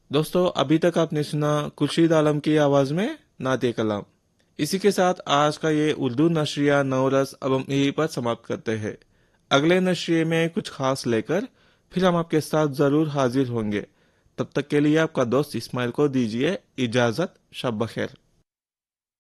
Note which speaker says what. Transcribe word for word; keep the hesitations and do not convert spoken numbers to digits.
Speaker 1: दोस्तों, अभी तक आपने सुना खुर्शीद आलम की आवाज में नाते कलाम। इसी के साथ आज का ये उर्दू नशरिया नवरस अब हम यहीं पर समाप्त करते हैं। अगले नशरिये में कुछ खास लेकर फिर हम आपके साथ जरूर हाजिर होंगे। तब तक के लिए आपका दोस्त इस्माइल को दीजिए इजाजत। शब बखैर।